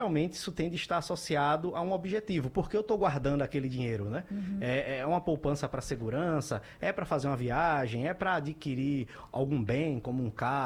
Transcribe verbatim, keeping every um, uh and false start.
Realmente isso tem de estar associado a um objetivo. Por que eu estou guardando aquele dinheiro, né? Uhum. É, é uma poupança para segurança, é para fazer uma viagem, é para adquirir algum bem, como um carro,